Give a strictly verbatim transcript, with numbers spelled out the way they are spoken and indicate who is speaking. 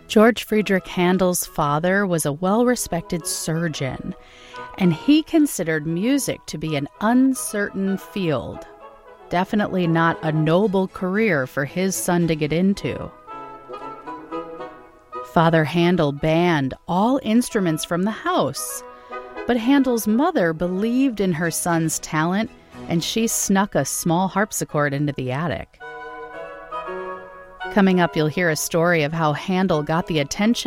Speaker 1: George Friedrich Handel's father was a well-respected surgeon, and he considered music to be an uncertain field. Definitely not a noble career for his son to get into. Father Handel banned all instruments from the house, but Handel's mother believed in her son's talent, and she snuck a small harpsichord into the attic. Coming up, you'll hear a story of how Handel got the attention